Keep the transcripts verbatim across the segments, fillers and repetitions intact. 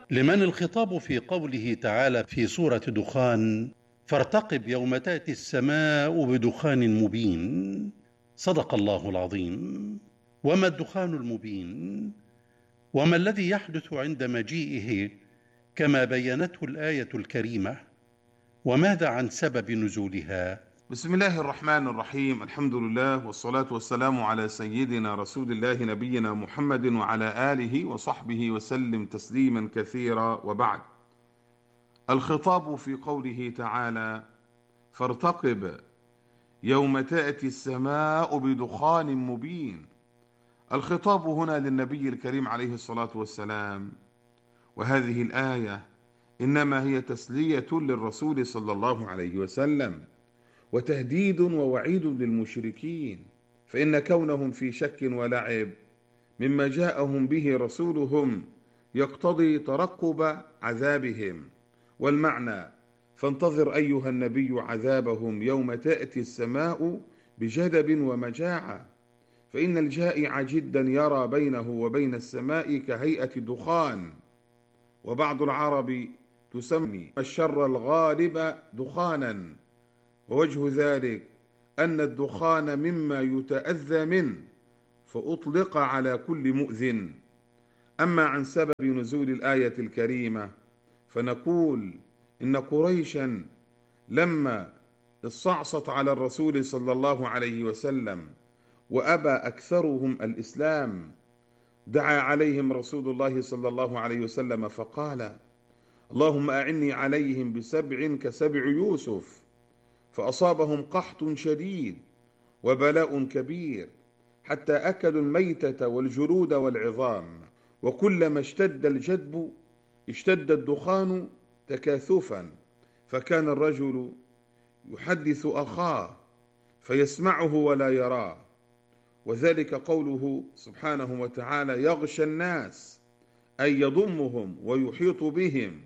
لمن الخطاب في قوله تعالى في سورة دخان: فارتقب يوم تأتي السماء بدخان مبين. صدق الله العظيم. وما الدخان المبين؟ وما الذي يحدث عند مجيئه كما بينته الآية الكريمة؟ وماذا عن سبب نزولها؟ بسم الله الرحمن الرحيم. الحمد لله والصلاة والسلام على سيدنا رسول الله نبينا محمد وعلى آله وصحبه وسلم تسليما كثيرا، وبعد. الخطاب في قوله تعالى: فارتقب يوم تأتي السماء بدخان مبين. الخطاب هنا للنبي الكريم عليه الصلاة والسلام، وهذه الآية إنما هي تسلية للرسول صلى الله عليه وسلم، وتهديد ووعيد للمشركين، فإن كونهم في شك ولعب مما جاءهم به رسولهم يقتضي ترقب عذابهم. والمعنى: فانتظر أيها النبي عذابهم يوم تأتي السماء بجدب ومجاعة، فإن الجائع جدا يرى بينه وبين السماء كهيئة دخان. وبعض العرب تسمي الشر الغالب دخانا، ووجه ذلك أن الدخان مما يتأذى منه، فأطلق على كل مؤذن. أما عن سبب نزول الآية الكريمة فنقول إن قريشا لما استعصت على الرسول صلى الله عليه وسلم وأبى أكثرهم الإسلام، دعا عليهم رسول الله صلى الله عليه وسلم فقال: اللهم أعني عليهم بسبع كسبع يوسف. فأصابهم قحط شديد وبلاء كبير، حتى أكلوا الميتة والجلود والعظام، وكلما اشتد الجدب اشتد الدخان تكاثفا، فكان الرجل يحدث أخاه فيسمعه ولا يراه. وذلك قوله سبحانه وتعالى: يغشى الناس، أي يضمهم ويحيط بهم.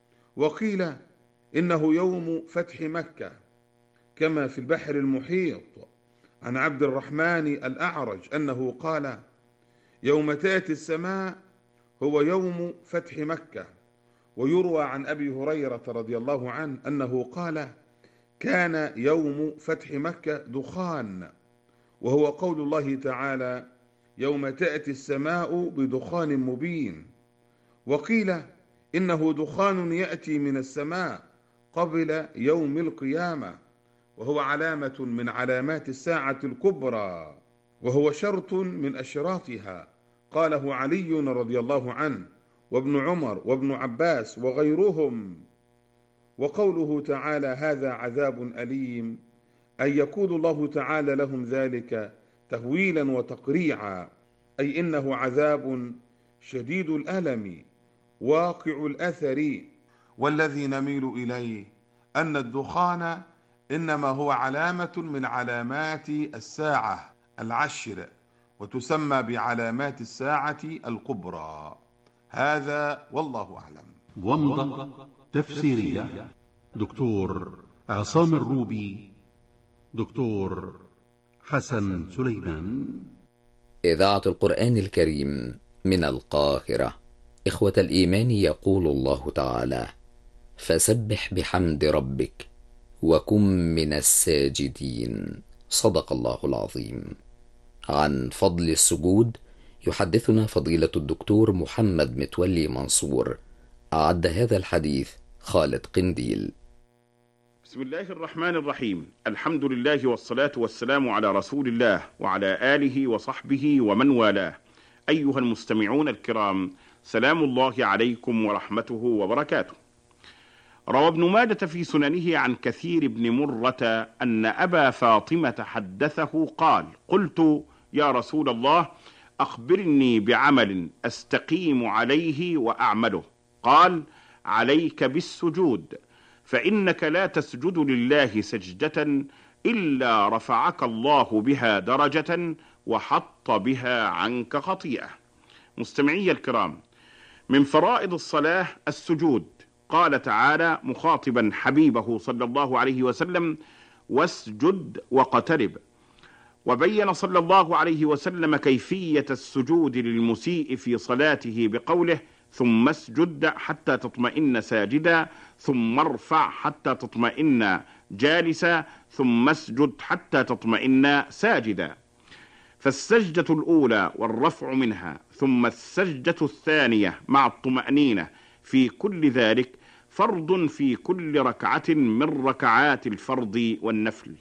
وقيل إنه يوم فتح مكة، كما في البحر المحيط عن عبد الرحمن الأعرج أنه قال: يوم تأتي السماء هو يوم فتح مكة. ويروى عن أبي هريرة رضي الله عنه أنه قال: كان يوم فتح مكة دخان، وهو قول الله تعالى: يوم تأتي السماء بدخان مبين. وقيل إنه دخان يأتي من السماء قبل يوم القيامة، وهو علامة من علامات الساعة الكبرى، وهو شرط من أشراطها، قاله علي رضي الله عنه وابن عمر وابن عباس وغيرهم. وقوله تعالى: هذا عذاب أليم، أي يقول الله تعالى لهم ذلك تهويلا وتقريعا، أي إنه عذاب شديد الألم واقع الأثر. والذي نميل إليه أن الدخان إنما هو علامة من علامات الساعة العشر، وتسمى بعلامات الساعة الكبرى. هذا والله أعلم. ومضة تفسيرية دكتور عصام الروبي، دكتور حسن سليمان. إذاعة القرآن الكريم من القاهرة. إخوة الإيمان، يقول الله تعالى: فسبح بحمد ربك وكن من الساجدين. صدق الله العظيم. عن فضل السجود يحدثنا فضيلة الدكتور محمد متولي منصور. أعد هذا الحديث خالد قنديل. بسم الله الرحمن الرحيم. الحمد لله والصلاة والسلام على رسول الله وعلى آله وصحبه ومن والاه. أيها المستمعون الكرام، سلام الله عليكم ورحمته وبركاته. روى ابن ماجة في سننه عن كثير بن مرة أن أبا فاطمة حدثه قال: قلت يا رسول الله، أخبرني بعمل أستقيم عليه وأعمله. قال: عليك بالسجود، فإنك لا تسجد لله سجدة إلا رفعك الله بها درجة وحط بها عنك خطيئة. مستمعي الكرام، من فرائض الصلاة السجود. قال تعالى مخاطبا حبيبه صلى الله عليه وسلم: واسجد واقترب. وبين صلى الله عليه وسلم كيفية السجود للمسيء في صلاته بقوله: ثم اسجد حتى تطمئن ساجدا، ثم ارفع حتى تطمئن جالسا، ثم اسجد حتى تطمئن ساجدا. فالسجدة الأولى والرفع منها، ثم السجدة الثانية مع الطمأنينة في كل ذلك فرض في كل ركعة من ركعات الفرض والنفل.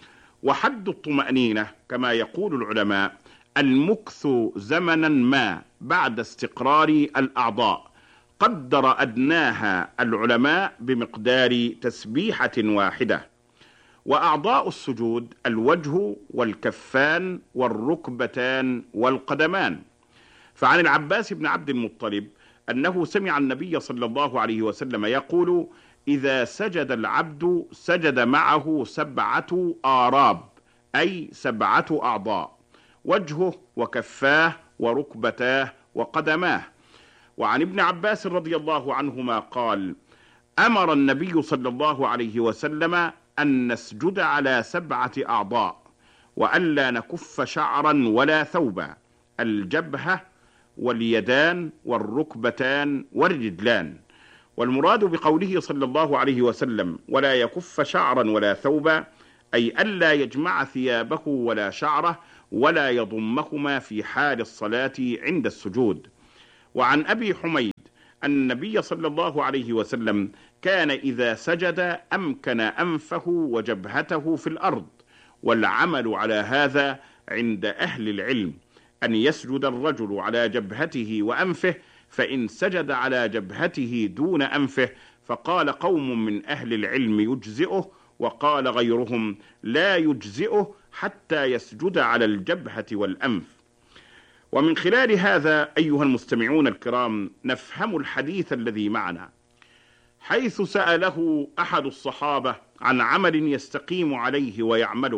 وحد الطمأنينة كما يقول العلماء المكث زمنا ما بعد استقرار الأعضاء، قدر أدناها العلماء بمقدار تسبيحة واحدة. وأعضاء السجود الوجه والكفان والركبتان والقدمان. فعن العباس بن عبد المطلب أنه سمع النبي صلى الله عليه وسلم يقول: إذا سجد العبد سجد معه سبعة آراب، أي سبعة أعضاء: وجهه وكفاه وركبتاه وقدماه. وعن ابن عباس رضي الله عنهما قال: أمر النبي صلى الله عليه وسلم أن نسجد على سبعة أعضاء، وألا نكف شعرا ولا ثوبا: الجبهة واليدان والركبتان والرجلان. والمراد بقوله صلى الله عليه وسلم ولا يكف شعرا ولا ثوبا، أي ألا يجمع ثيابه ولا شعره ولا يضمهما في حال الصلاة عند السجود. وعن أبي حميد أن النبي صلى الله عليه وسلم كان إذا سجد أمكن أنفه وجبهته في الأرض. والعمل على هذا عند أهل العلم أن يسجد الرجل على جبهته وأنفه، فإن سجد على جبهته دون أنفه فقال قوم من أهل العلم يجزئه، وقال غيرهم لا يجزئه حتى يسجد على الجبهة والأنف. ومن خلال هذا أيها المستمعون الكرام نفهم الحديث الذي معنا، حيث سأله أحد الصحابة عن عمل يستقيم عليه ويعمله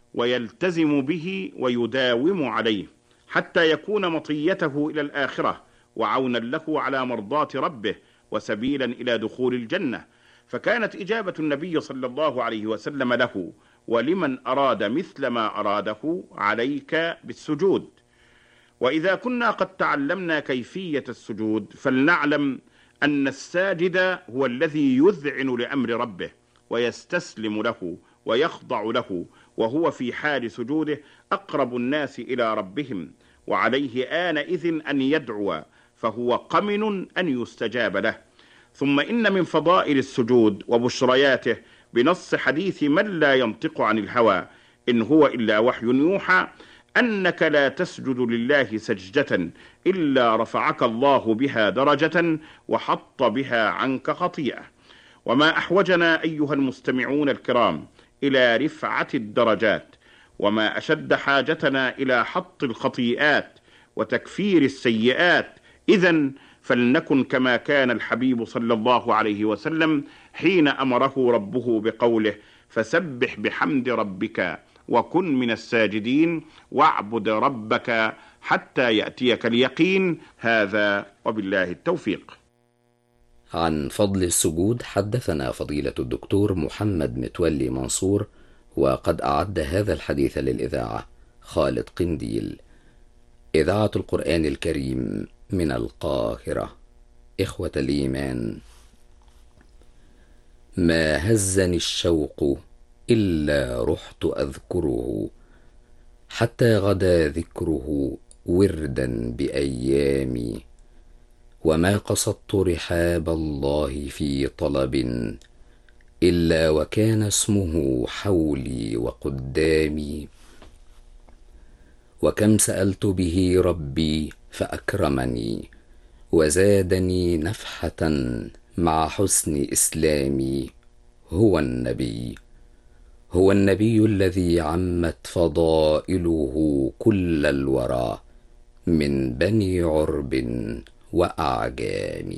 ويلتزم به ويداوم عليه حتى يكون مطيته إلى الآخرة وعونا له على مرضاة ربه وسبيلا إلى دخول الجنة. فكانت إجابة النبي صلى الله عليه وسلم له: ولمن أراد مثل ما أراده عليك بالسجود. وإذا كنا قد تعلمنا كيفية السجود فلنعلم أن الساجد هو الذي يذعن لأمر ربه ويستسلم له ويخضع له، وهو في حال سجوده أقرب الناس إلى ربهم، وعليه آنئذ أن يدعو، فهو قمن أن يستجاب له. ثم إن من فضائل السجود وبشرياته بنص حديث من لا ينطق عن الهوى إن هو إلا وحي يوحى أنك لا تسجد لله سجدة إلا رفعك الله بها درجة وحط بها عنك خطيئة. وما أحوجنا أيها المستمعون الكرام إلى رفعة الدرجات، وما أشد حاجتنا إلى حط الخطيئات وتكفير السيئات. إذن فلنكن كما كان الحبيب صلى الله عليه وسلم حين أمره ربه بقوله: فسبح بحمد ربك وكن من الساجدين واعبد ربك حتى يأتيك اليقين. هذا وبالله التوفيق. عن فضل السجود حدثنا فضيلة الدكتور محمد متولي منصور، وقد أعد هذا الحديث للإذاعة خالد قنديل. إذاعة القرآن الكريم من القاهرة. إخوة الإيمان، ما هزني الشوق إلا رحت أذكره، حتى غدا ذكره وردا بأيامي، وما قصدت رحاب الله في طلب إلا وكان اسمه حولي وقدامي، وكم سألت به ربي فأكرمني وزادني نفحة مع حسن إسلامي. هو النبي هو النبي الذي عمت فضائله كل الورى من بني عرب وأعجام.